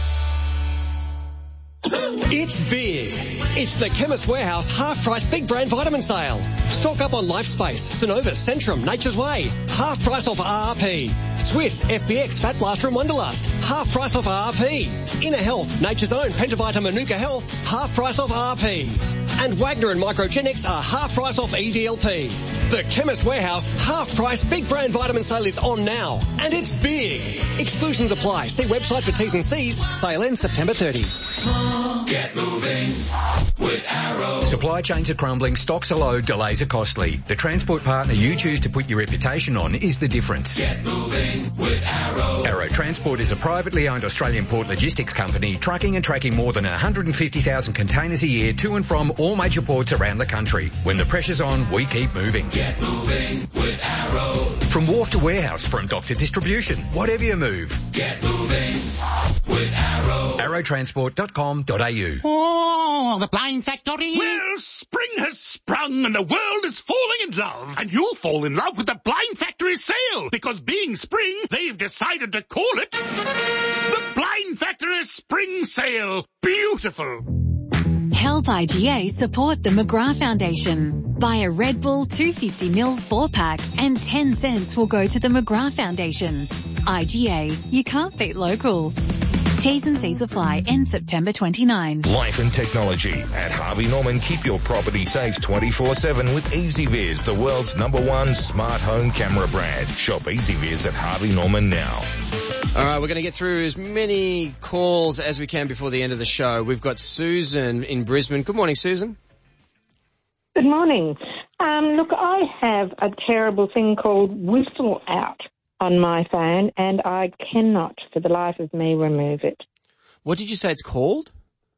It's big. It's the Chemist Warehouse half-price big brand vitamin sale. Stock up on LifeSpace, Synovus, Centrum, Nature's Way. Half price off R R P. Swiss, F B X, Fat Blaster and Wonderlust. Half price off R R P. Inner Health, Nature's Own, Pentavita, Manuka Health. Half price off R R P. And Wagner and Microgenics are half price off E D L P. The Chemist Warehouse half-price big brand vitamin sale is on now. And it's big. Exclusions apply. See website for T's and C's. Sale ends September thirtieth. Get moving with Arrow. Supply chains are crumbling, stocks are low, delays are costly. The transport partner you choose to put your reputation on is the difference. Get moving with Arrow. Arrow Transport is a privately owned Australian port logistics company trucking and tracking more than one hundred fifty thousand containers a year to and from all major ports around the country. When the pressure's on, we keep moving. Get moving with Arrow. From wharf to warehouse, from dock to distribution, whatever you move. Get moving with Arrow. arrow transport dot com dot a u. Oh, the Blind Factory. Well, spring has sprung and the world is falling in love. And you'll fall in love with the Blind Factory sale. Because being spring, they've decided to call it the Blind Factory Spring Sale. Beautiful. Help I G A support the McGrath Foundation. Buy a Red Bull two hundred fifty milliliter four pack and ten cents will go to the McGrath Foundation. I G A, you can't beat local. T's and C's apply. End September twenty-ninth. Life and technology at Harvey Norman. Keep your property safe twenty-four seven with EasyViz, the world's number one smart home camera brand. Shop EasyViz at Harvey Norman now. All right, we're going to get through as many calls as we can before the end of the show. We've got Susan in Brisbane. Good morning, Susan. Good morning. Um, look, I have a terrible thing called Whistle Out on my phone, and I cannot, for the life of me, remove it. What did you say it's called?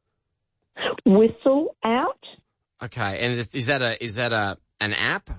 Whistle Out. Okay, and is that a is that a an app?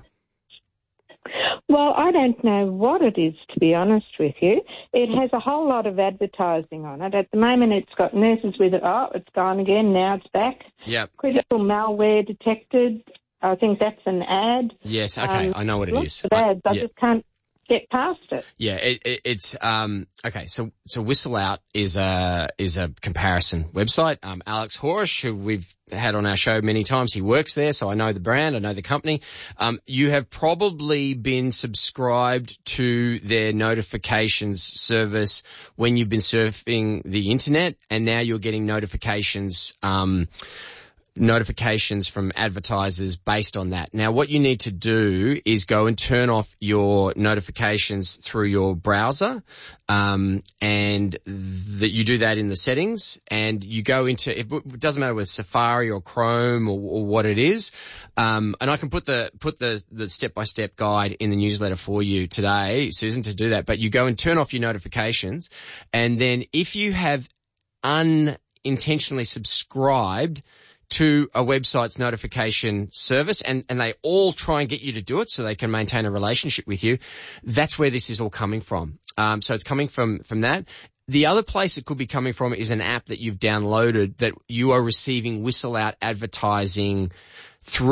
Well, I don't know what it is, to be honest with you. It has a whole lot of advertising on it. At the moment, it's got nurses with it. Oh, it's gone again. Now it's back. Yep. Critical malware detected. I think that's an ad. Yes, okay, um, I know what it lots is. Of ads. I yeah. just can't get past it. Yeah, it, it, it's um okay. So so Whistle Out is a is a comparison website. Um, Alex Horish, who we've had on our show many times, he works there, so I know the brand, I know the company. Um, you have probably been subscribed to their notifications service when you've been surfing the internet, and now you're getting notifications. Um, notifications from advertisers based on that. Now, what you need to do is go and turn off your notifications through your browser, um, and that you do that in the settings, and you go into, it doesn't matter whether Safari or Chrome or, or what it is, um, and I can put the, put the, the step-by-step guide in the newsletter for you today, Susan, to do that, but you go and turn off your notifications, and then if you have unintentionally subscribed to a website's notification service, and, and they all try and get you to do it so they can maintain a relationship with you, that's where this is all coming from. Um, so it's coming from, from that. The other place it could be coming from is an app that you've downloaded that you are receiving Whistle Out advertising through.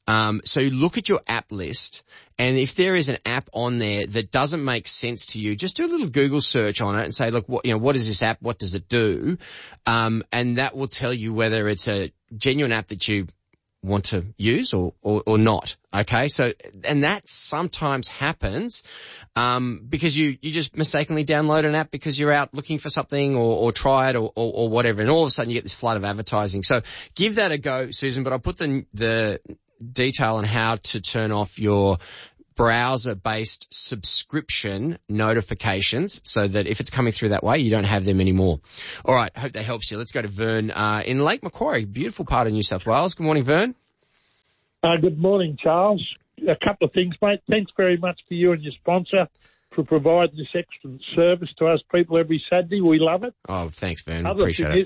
Um, so look at your app list, and if there is an app on there that doesn't make sense to you, just do a little Google search on it and say, look, what, you know, what is this app? What does it do? Um, and that will tell you whether it's a genuine app that you want to use or, or, or not. Okay. So, and that sometimes happens, um, because you, you just mistakenly download an app because you're out looking for something or, or try it or, or, or whatever. And all of a sudden you get this flood of advertising. So give that a go, Susan, but I'll put the, the detail on how to turn off your browser-based subscription notifications so that if it's coming through that way, you don't have them anymore. All right, hope that helps you. Let's go to Vern uh, in Lake Macquarie, beautiful part of New South Wales. Good morning, Vern. Uh, good morning, Charles. A couple of things, mate. Thanks very much to you and your sponsor for providing this excellent service to us people every Saturday. We love it. Oh, thanks, Vern. Other Appreciate thing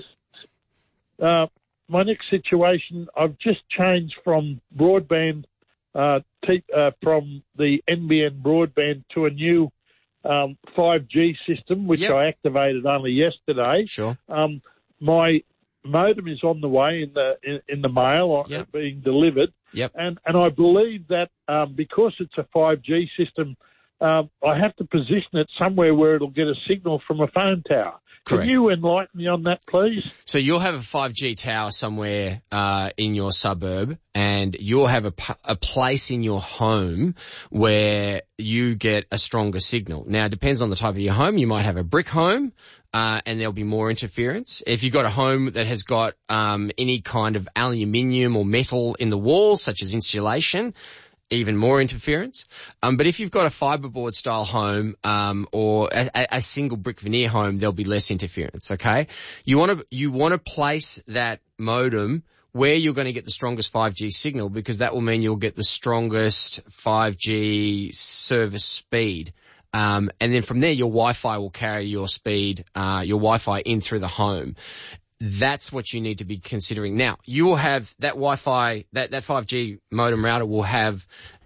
it. Is, uh, my next situation, I've just changed from broadband Uh, t- uh, from the N B N broadband to a new um, five G system, which yep. I activated only yesterday. Sure. Um, my modem is on the way in the in, in the mail, or yep. being delivered. Yep. And and I believe that um, because it's a five G system, um, I have to position it somewhere where it'll get a signal from a phone tower. Correct. Can you enlighten me on that, please? So you'll have a five G tower somewhere uh, in your suburb, and you'll have a, a place in your home where you get a stronger signal. Now, it depends on the type of your home. You might have a brick home, uh, and there'll be more interference. If you've got a home that has got um, any kind of aluminium or metal in the walls, such as insulation, even more interference. Um, but if you've got a fiberboard style home, um, or a, a single brick veneer home, there'll be less interference. Okay. You want to, you want to place that modem where you're going to get the strongest five G signal, because that will mean you'll get the strongest five G service speed. Um, and then from there, your Wi-Fi will carry your speed, uh, your Wi-Fi in through the home. That's what you need to be considering. Now, you will have that Wi-Fi, that, that five G modem router will have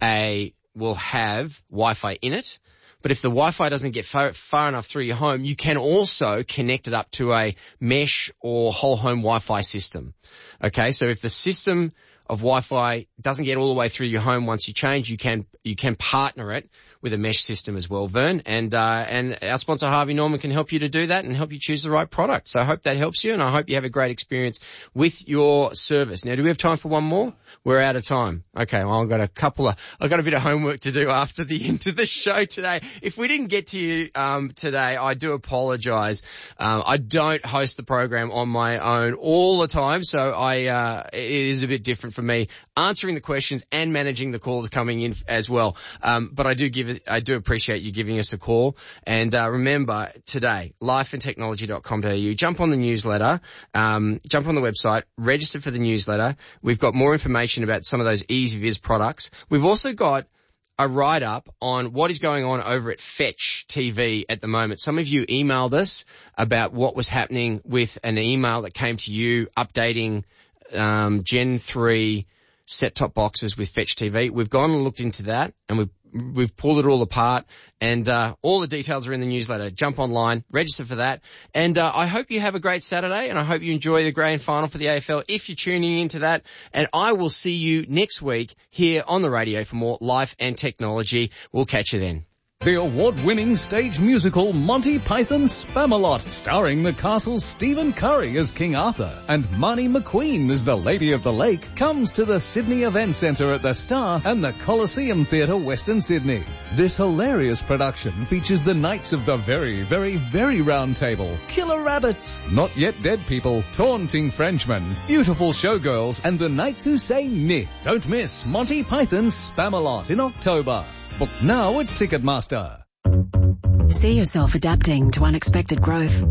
a, will have Wi-Fi in it. But if the Wi-Fi doesn't get far, far enough through your home, you can also connect it up to a mesh or whole home Wi-Fi system. Okay. So if the system of Wi-Fi doesn't get all the way through your home once you change, you can, you can partner it with a mesh system as well, Vern. And, uh, and our sponsor Harvey Norman can help you to do that and help you choose the right product. So I hope that helps you, and I hope you have a great experience with your service. Now, do we have time for one more? We're out of time. Okay. Well, I've got a couple of, I've got a bit of homework to do after the end of the show today. If we didn't get to you, um, today, I do apologize. Um, I don't host the program on my own all the time. So I, uh, it is a bit different for me answering the questions and managing the calls coming in as well. Um, but I do give it, I do appreciate you giving us a call. And, uh, remember today, life and technology dot com dot a u. Jump on the newsletter, um, jump on the website, register for the newsletter. We've got more information about some of those EasyViz products. We've also got a write-up on what is going on over at Fetch T V at the moment. Some of you emailed us about what was happening with an email that came to you updating um, Gen three set-top boxes with Fetch T V. We've gone and looked into that, and we've we've pulled it all apart, and uh all the details are in the newsletter. Jump online, register for that, and uh I hope you have a great Saturday, and I hope you enjoy the grand final for the A F L if you're tuning into that, and I will see you next week here on the radio for more Life and Technology. We'll catch you then. The award-winning stage musical Monty Python Spamalot, starring the castle's Stephen Curry as King Arthur and Marnie McQueen as the Lady of the Lake, comes to the Sydney Event Centre at the Star and the Coliseum Theatre, Western Sydney. This hilarious production features the Knights of the Very, Very, Very Round Table, Killer Rabbits, Not Yet Dead People, Taunting Frenchmen, Beautiful Showgirls, and the Knights Who Say Nyeh. Don't miss Monty Python Spamalot in October. Book now at Ticketmaster. See yourself adapting to unexpected growth.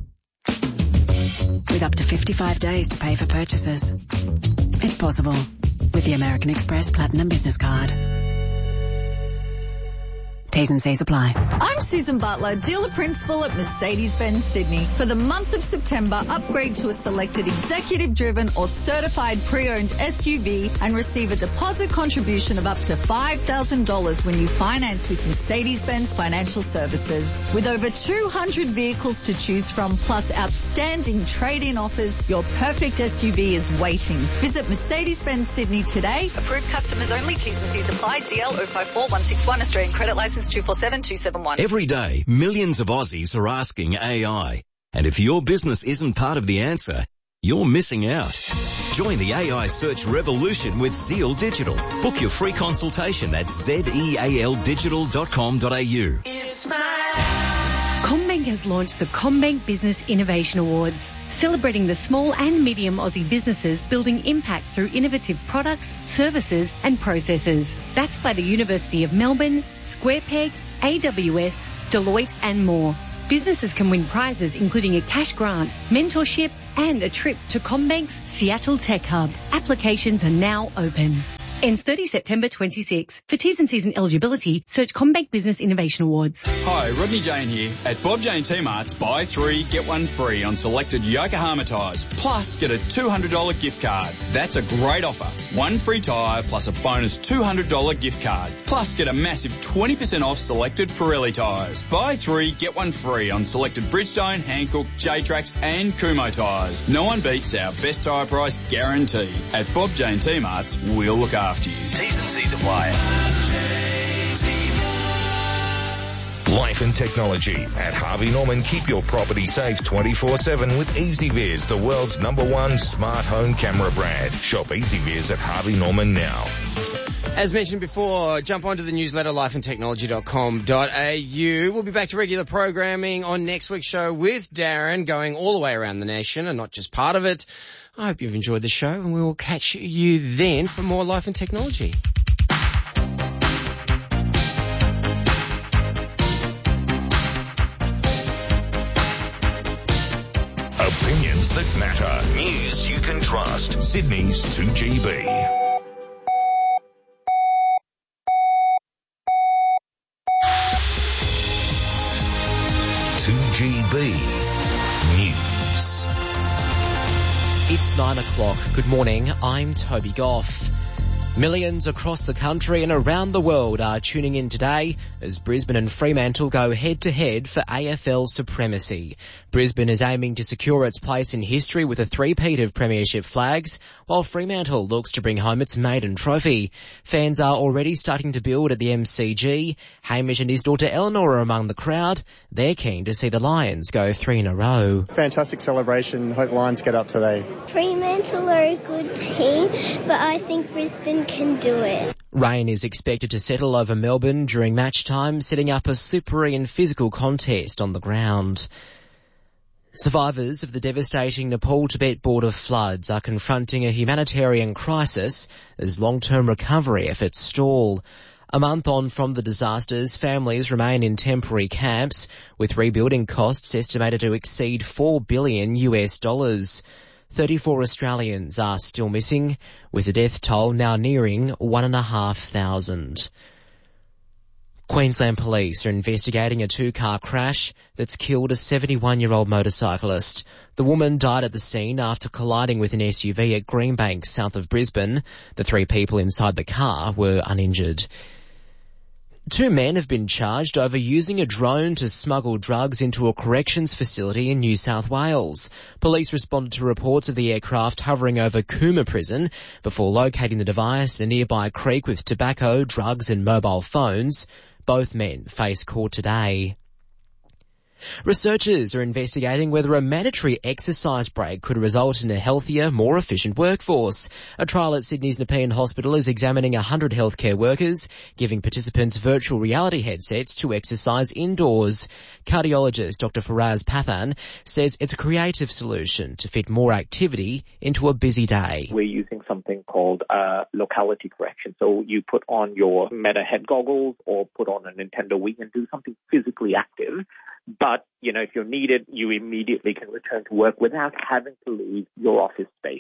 With up to fifty-five days to pay for purchases. It's possible with the American Express Platinum Business Card. T's and C's apply. I'm Susan Butler, dealer principal at Mercedes-Benz Sydney. For the month of September, upgrade to a selected executive-driven or certified pre-owned S U V and receive a deposit contribution of up to five thousand dollars when you finance with Mercedes-Benz Financial Services. With over two hundred vehicles to choose from, plus outstanding trade-in offers, your perfect S U V is waiting. Visit Mercedes-Benz Sydney today. Approved customers only. T's and C's apply. D L zero five four one six one. Australian credit licence two four seven two seven one. Every day, millions of Aussies are asking A I. And if your business isn't part of the answer, you're missing out. Join the A I search revolution with Zeal Digital. Book your free consultation at zeal digital dot com dot a u. CommBank has launched the CommBank Business Innovation Awards, celebrating the small and medium Aussie businesses building impact through innovative products, services and processes. Backed by the University of Melbourne, SquarePeg, A W S, Deloitte and more. Businesses can win prizes including a cash grant, mentorship and a trip to CommBank's Seattle Tech Hub. Applications are now open. Ends thirtieth September twenty-six. For T's and C's and eligibility, search CommBank Business Innovation Awards. Hi, Rodney Jane here. At Bob Jane T-Mart's, buy three, get one free on selected Yokohama tyres. Plus, get a two hundred dollars gift card. That's a great offer. One free tyre plus a bonus two hundred dollars gift card. Plus, get a massive twenty percent off selected Pirelli tyres. Buy three, get one free on selected Bridgestone, Hankook, J-Trax and Kumho tyres. No one beats our best tyre price guarantee. At Bob Jane T-Mart's, we'll look after after you. T's and C's apply. Life and technology. At Harvey Norman, keep your property safe twenty-four seven with EasyViz, the world's number one smart home camera brand. Shop EasyViz at Harvey Norman now. As mentioned before, jump onto the newsletter, life and technology dot com dot a u. We'll be back to regular programming on next week's show with Darren, going all the way around the nation and not just part of it. I hope you've enjoyed the show, and we will catch you then for more Life and Technology. Opinions that matter. News you can trust. Sydney's two G B. two G B News. It's nine o'clock. Good morning. I'm Toby Goff. Millions across the country and around the world are tuning in today as Brisbane and Fremantle go head-to-head for A F L supremacy. Brisbane is aiming to secure its place in history with a three-peat of premiership flags, while Fremantle looks to bring home its maiden trophy. Fans are already starting to build at the M C G. Hamish and his daughter Eleanor are among the crowd. They're keen to see the Lions go three in a row. Fantastic celebration. Hope Lions get up today. Fremantle are a good team, but I think Brisbane can do it. Rain is expected to settle over Melbourne during match time, setting up a slippery and physical contest on the ground. Survivors of the devastating Nepal-Tibet border floods are confronting a humanitarian crisis as long-term recovery efforts stall. A month on from the disasters, families remain in temporary camps, with rebuilding costs estimated to exceed four billion U S dollars. thirty-four Australians are still missing, with the death toll now nearing one and a half thousand. Queensland police are investigating a two-car crash that's killed a seventy-one-year-old motorcyclist. The woman died at the scene after colliding with an S U V at Greenbank, south of Brisbane. The three people inside the car were uninjured. Two men have been charged over using a drone to smuggle drugs into a corrections facility in New South Wales. Police responded to reports of the aircraft hovering over Cooma Prison before locating the device in a nearby creek with tobacco, drugs and mobile phones. Both men face court today. Researchers are investigating whether a mandatory exercise break could result in a healthier, more efficient workforce. A trial at Sydney's Nepean Hospital is examining one hundred healthcare workers, giving participants virtual reality headsets to exercise indoors. Cardiologist Doctor Faraz Pathan says it's a creative solution to fit more activity into a busy day. We're using something called uh, locality correction. So you put on your Meta head goggles or put on a Nintendo Wii and do something physically active. But, you know, if you're needed, you immediately can return to work without having to leave your office space.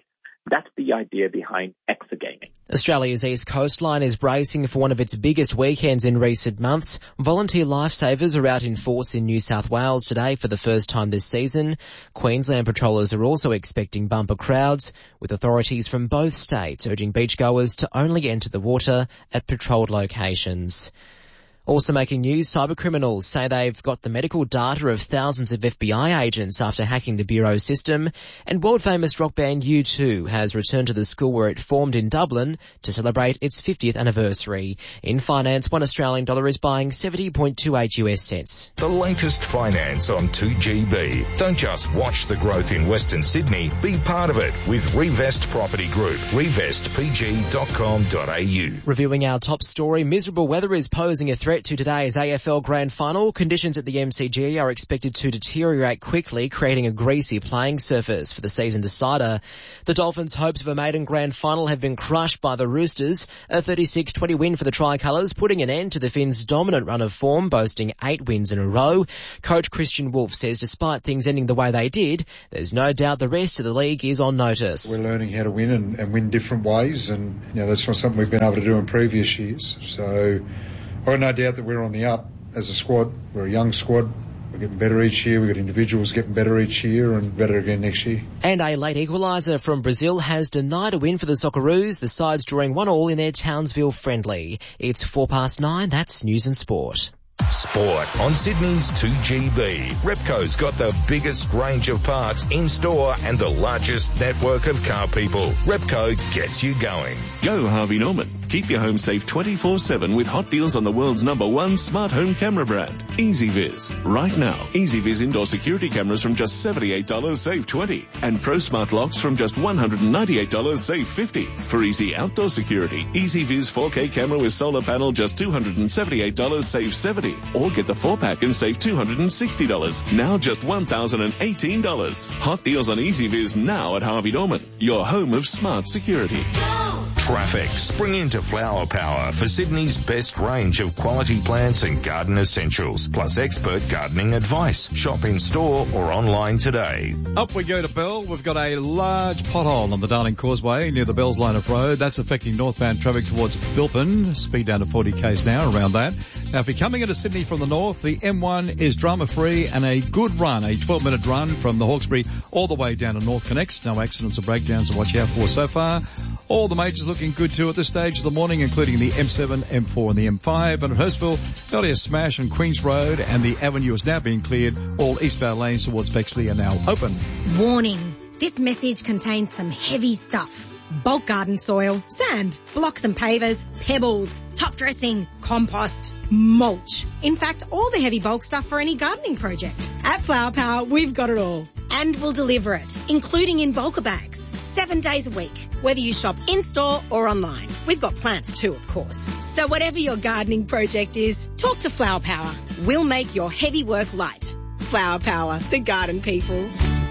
That's the idea behind exergaming. Australia's east coastline is bracing for one of its biggest weekends in recent months. Volunteer lifesavers are out in force in New South Wales today for the first time this season. Queensland patrollers are also expecting bumper crowds, with authorities from both states urging beachgoers to only enter the water at patrolled locations. Also making news, cybercriminals say they've got the medical data of thousands of F B I agents after hacking the Bureau's system. And world-famous rock band U two has returned to the school where it formed in Dublin to celebrate its fiftieth anniversary. In finance, one Australian dollar is buying seventy point two eight U S cents. The latest finance on two G B. Don't just watch the growth in Western Sydney, be part of it with Revest Property Group. revest p g dot com dot a u. Reviewing our top story, miserable weather is posing a threat to today's A F L Grand Final. Conditions at the M C G are expected to deteriorate quickly, creating a greasy playing surface for the season decider. The Dolphins' hopes of a maiden Grand Final have been crushed by the Roosters. A thirty-six twenty win for the Tricolours, putting an end to the Finns' dominant run of form, boasting eight wins in a row. Coach Christian Wolf says despite things ending the way they did, there's no doubt the rest of the league is on notice. We're learning how to win and, and win different ways, and you know that's not something we've been able to do in previous years. So I've got no doubt that we're on the up as a squad. We're a young squad. We're getting better each year. We've got individuals getting better each year and better again next year. And a late equaliser from Brazil has denied a win for the Socceroos, the sides drawing one all in their Townsville friendly. It's four past nine. That's News and Sport. Sport on Sydney's two G B. Repco's got the biggest range of parts in store and the largest network of car people. Repco gets you going. Go Harvey Norman. Keep your home safe twenty-four seven with hot deals on the world's number one smart home camera brand, EasyViz. Right now, EasyViz indoor security cameras from just seventy-eight dollars, save twenty dollars. And Pro Smart locks from just one hundred ninety-eight dollars, save fifty dollars. For easy outdoor security, EasyViz four K camera with solar panel just two hundred seventy-eight dollars, save seventy dollars. Or get the four pack and save two hundred sixty dollars. Now just one thousand eighteen dollars. Hot deals on EasyViz now at Harvey Norman, your home of smart security. Traffic. Spring into Flower Power for Sydney's best range of quality plants and garden essentials, plus expert gardening advice. Shop in store or online today. Up we go to Bell. We've got a large pothole on the Darling Causeway near the Bells line of road. That's affecting northbound traffic towards Bilpin. Speed down to forty k's now around that. Now, if you're coming into Sydney from the north, the M one is drama-free and a good run, a twelve minute run from the Hawkesbury all the way down to North Connects. No accidents or breakdowns to watch out for so far. All the majors looking good too at this stage of the morning, including the M seven, M four and the M five. And at Hurstville, fairly a smash on Queens Road and the avenue is now being cleared. All eastbound lanes towards Bexley are now open. Warning. This message contains some heavy stuff. Bulk garden soil, sand, blocks and pavers, pebbles, top dressing, compost, mulch. In fact, all the heavy bulk stuff for any gardening project. At Flower Power, we've got it all. And we'll deliver it, including in bulker bags, seven days a week, whether you shop in-store or online. We've got plants too, of course. So whatever your gardening project is, talk to Flower Power. We'll make your heavy work light. Flower Power, the garden people.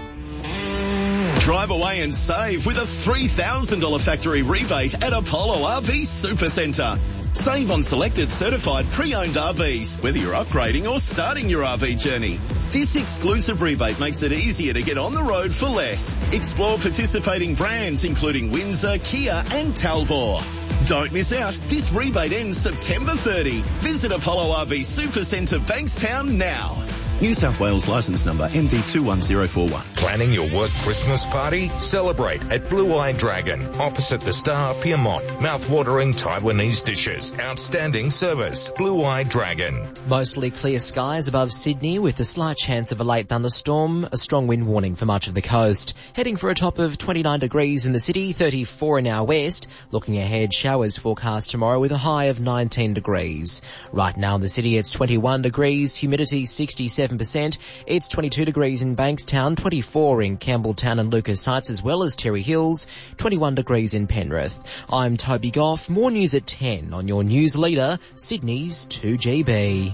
Drive away and save with a three thousand dollars factory rebate at Apollo R V Supercentre. Save on selected certified pre-owned R Vs, whether you're upgrading or starting your R V journey. This exclusive rebate makes it easier to get on the road for less. Explore participating brands including Windsor, Kia and Talbot. Don't miss out. This rebate ends September thirtieth. Visit Apollo R V Supercentre Bankstown now. New South Wales licence number M D two one zero four one. Planning your work Christmas party? Celebrate at Blue Eye Dragon, opposite the Star Piermont. Mouth-watering Taiwanese dishes. Outstanding service. Blue Eye Dragon. Mostly clear skies above Sydney with a slight chance of a late thunderstorm. A strong wind warning for much of the coast. Heading for a top of twenty-nine degrees in the city, thirty-four in our west. Looking ahead, showers forecast tomorrow with a high of nineteen degrees. Right now in the city it's twenty-one degrees, humidity sixty-seven percent. It's twenty-two degrees in Bankstown, twenty-four in Campbelltown and Lucas Heights as well as Terry Hills, twenty-one degrees in Penrith. I'm Toby Goff. More news at ten on your news leader, Sydney's two G B.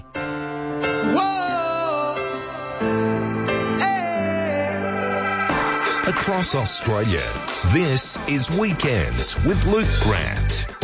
Across Australia, this is Weekends with Luke Grant.